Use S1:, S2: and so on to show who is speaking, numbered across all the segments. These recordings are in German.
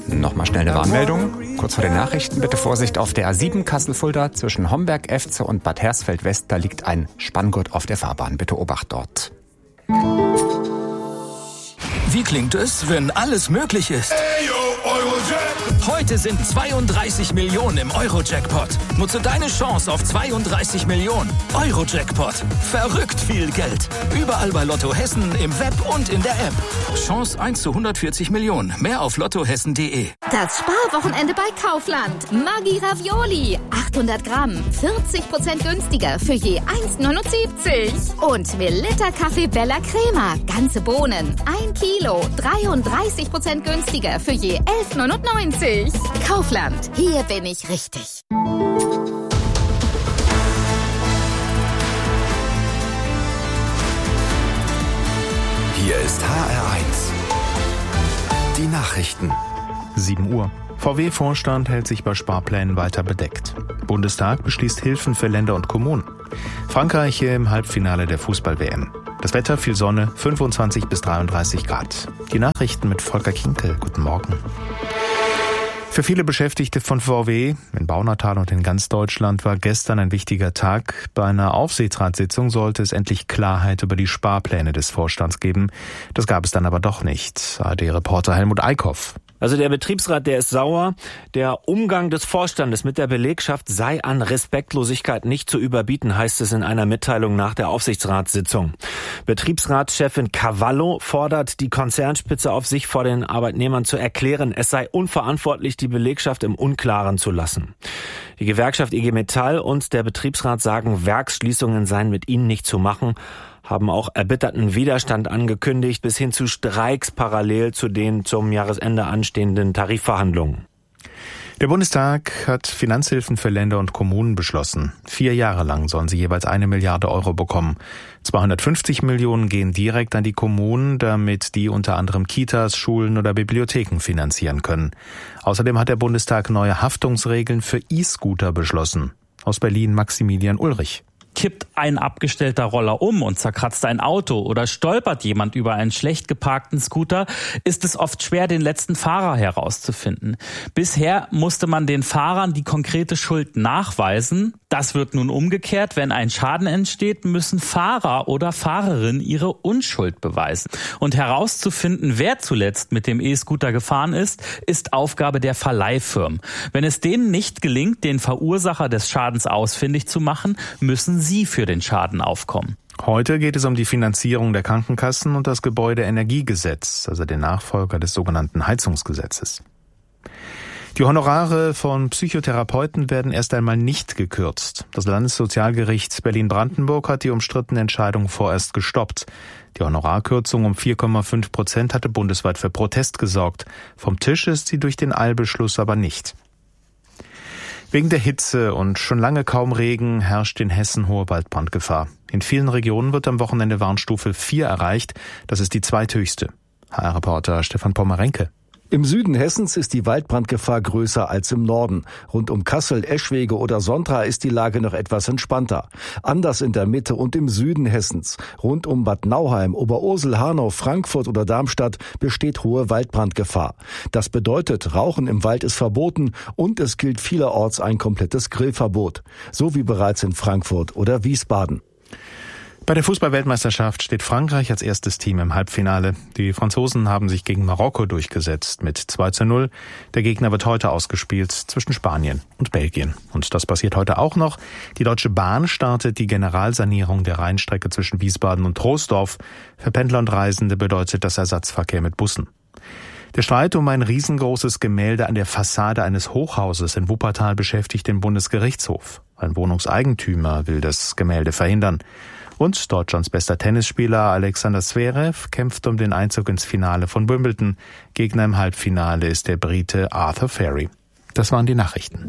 S1: Nochmal schnell eine Warnmeldung. Kurz vor den Nachrichten bitte Vorsicht auf der A7 Kassel-Fulda zwischen Homberg, Efze und Bad Hersfeld-West. Da liegt ein Spanngurt auf der Fahrbahn. Bitte Obacht dort.
S2: Wie klingt es, wenn alles möglich ist? Heute sind 32 Millionen im Euro-Jackpot. Nutze deine Chance auf 32 Millionen. Euro-Jackpot. Verrückt viel Geld. Überall bei Lotto Hessen, im Web und in der App. Chance 1 zu 140 Millionen. Mehr auf lottohessen.de.
S3: Das Sparwochenende bei Kaufland. Maggi Ravioli. 800 Gramm. 40% günstiger für je 1,79. Und Melitta Kaffee Bella Crema. Ganze Bohnen. 1 Kilo. 33% günstiger für je 11,99. Kaufland. Hier bin ich richtig.
S4: Hier ist HR1. Die Nachrichten.
S5: 7 Uhr. VW-Vorstand hält sich bei Sparplänen weiter bedeckt. Bundestag beschließt Hilfen für Länder und Kommunen. Frankreich im Halbfinale der Fußball-WM. Das Wetter, viel Sonne, 25 bis 33 Grad. Die Nachrichten mit Volker Kinkel. Guten Morgen. Für viele Beschäftigte von VW in Baunatal und in ganz Deutschland war gestern ein wichtiger Tag. Bei einer Aufsichtsratssitzung sollte es endlich Klarheit über die Sparpläne des Vorstands geben. Das gab es dann aber doch nicht. ARD-Reporter Helmut Eickhoff.
S6: Also der Betriebsrat, der ist sauer. Der Umgang des Vorstandes mit der Belegschaft sei an Respektlosigkeit nicht zu überbieten, heißt es in einer Mitteilung nach der Aufsichtsratssitzung. Betriebsratschefin Cavallo fordert die Konzernspitze auf, sich vor den Arbeitnehmern zu erklären, es sei unverantwortlich, die Belegschaft im Unklaren zu lassen. Die Gewerkschaft IG Metall und der Betriebsrat sagen, Werksschließungen seien mit ihnen nicht zu machen, haben auch erbitterten Widerstand angekündigt, bis hin zu Streiks parallel zu den zum Jahresende anstehenden Tarifverhandlungen.
S5: Der Bundestag hat Finanzhilfen für Länder und Kommunen beschlossen. 4 Jahre lang sollen sie jeweils 1 Milliarde Euro bekommen. 250 Millionen gehen direkt an die Kommunen, damit die unter anderem Kitas, Schulen oder Bibliotheken finanzieren können. Außerdem hat der Bundestag neue Haftungsregeln für E-Scooter beschlossen. Aus Berlin Maximilian Ulrich.
S7: Kippt ein abgestellter Roller um und zerkratzt ein Auto oder stolpert jemand über einen schlecht geparkten Scooter, ist es oft schwer, den letzten Fahrer herauszufinden. Bisher musste man den Fahrern die konkrete Schuld nachweisen. Das wird nun umgekehrt. Wenn ein Schaden entsteht, müssen Fahrer oder Fahrerin ihre Unschuld beweisen. Und herauszufinden, wer zuletzt mit dem E-Scooter gefahren ist Aufgabe der Verleihfirmen. Wenn es denen nicht gelingt, den Verursacher des Schadens ausfindig zu machen, müssen sie für den Schaden aufkommen.
S5: Heute geht es um die Finanzierung der Krankenkassen und das Gebäudeenergiegesetz, also den Nachfolger des sogenannten Heizungsgesetzes. Die Honorare von Psychotherapeuten werden erst einmal nicht gekürzt. Das Landessozialgericht Berlin-Brandenburg hat die umstrittene Entscheidung vorerst gestoppt. Die Honorarkürzung um 4,5% hatte bundesweit für Protest gesorgt. Vom Tisch ist sie durch den Eilbeschluss aber nicht. Wegen der Hitze und schon lange kaum Regen herrscht in Hessen hohe Waldbrandgefahr. In vielen Regionen wird am Wochenende Warnstufe 4 erreicht. Das ist die zweithöchste. HR-Reporter Stefan Pommerenke.
S8: Im Süden Hessens ist die Waldbrandgefahr größer als im Norden. Rund um Kassel, Eschwege oder Sontra ist die Lage noch etwas entspannter. Anders in der Mitte und im Süden Hessens. Rund um Bad Nauheim, Oberursel, Hanau, Frankfurt oder Darmstadt besteht hohe Waldbrandgefahr. Das bedeutet, Rauchen im Wald ist verboten und es gilt vielerorts ein komplettes Grillverbot. So wie bereits in Frankfurt oder Wiesbaden.
S5: Bei der Fußball-Weltmeisterschaft steht Frankreich als erstes Team im Halbfinale. Die Franzosen haben sich gegen Marokko durchgesetzt mit 2:0. Der Gegner wird heute ausgespielt zwischen Spanien und Belgien. Und das passiert heute auch noch. Die Deutsche Bahn startet die Generalsanierung der Rheinstrecke zwischen Wiesbaden und Troisdorf. Für Pendler und Reisende bedeutet das Ersatzverkehr mit Bussen. Der Streit um ein riesengroßes Gemälde an der Fassade eines Hochhauses in Wuppertal beschäftigt den Bundesgerichtshof. Ein Wohnungseigentümer will das Gemälde verhindern. Und Deutschlands bester Tennisspieler Alexander Zverev kämpft um den Einzug ins Finale von Wimbledon. Gegner im Halbfinale ist der Brite Arthur Ferry. Das waren die Nachrichten.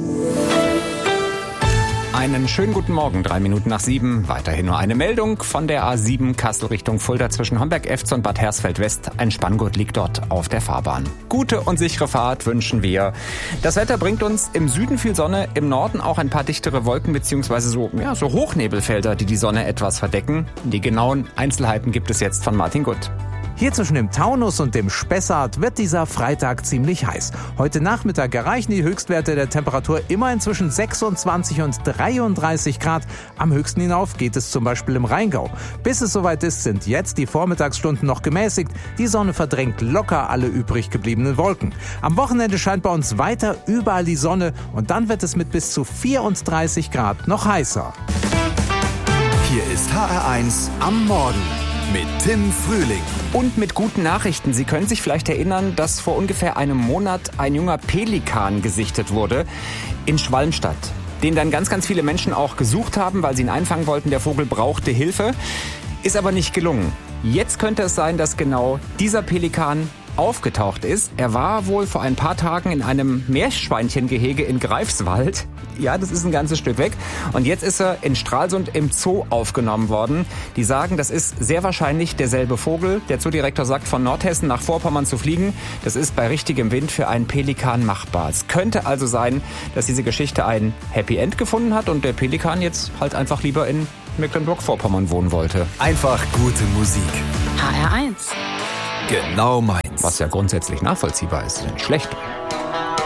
S1: Einen schönen guten Morgen, 3 Minuten nach 7. Weiterhin nur eine Meldung von der A7 Kassel Richtung Fulda zwischen Homberg-Efze und Bad Hersfeld-West. Ein Spanngurt liegt dort auf der Fahrbahn. Gute und sichere Fahrt wünschen wir. Das Wetter bringt uns im Süden viel Sonne, im Norden auch ein paar dichtere Wolken bzw. so Hochnebelfelder, die die Sonne etwas verdecken. Die genauen Einzelheiten gibt es jetzt von Martin Gutt.
S9: Hier zwischen dem Taunus und dem Spessart wird dieser Freitag ziemlich heiß. Heute Nachmittag erreichen die Höchstwerte der Temperatur immerhin zwischen 26 und 33 Grad. Am höchsten hinauf geht es zum Beispiel im Rheingau. Bis es soweit ist, sind jetzt die Vormittagsstunden noch gemäßigt. Die Sonne verdrängt locker alle übrig gebliebenen Wolken. Am Wochenende scheint bei uns weiter überall die Sonne und dann wird es mit bis zu 34 Grad noch heißer.
S4: Hier ist HR1 am Morgen mit Tim Frühling.
S1: Und mit guten Nachrichten. Sie können sich vielleicht erinnern, dass vor ungefähr einem Monat ein junger Pelikan gesichtet wurde in Schwalmstadt, den dann ganz, ganz viele Menschen auch gesucht haben, weil sie ihn einfangen wollten. Der Vogel brauchte Hilfe, ist aber nicht gelungen. Jetzt könnte es sein, dass genau dieser Pelikan aufgetaucht ist. Er war wohl vor ein paar Tagen in einem Meerschweinchengehege in Greifswald. Ja, das ist ein ganzes Stück weg. Und jetzt ist er in Stralsund im Zoo aufgenommen worden. Die sagen, das ist sehr wahrscheinlich derselbe Vogel. Der Zoodirektor sagt, von Nordhessen nach Vorpommern zu fliegen, das ist bei richtigem Wind für einen Pelikan machbar. Es könnte also sein, dass diese Geschichte ein Happy End gefunden hat und der Pelikan jetzt halt einfach lieber in Mecklenburg-Vorpommern wohnen wollte.
S4: Einfach gute Musik.
S3: HR1.
S4: Genau meins.
S1: Was ja grundsätzlich nachvollziehbar ist, nicht schlecht.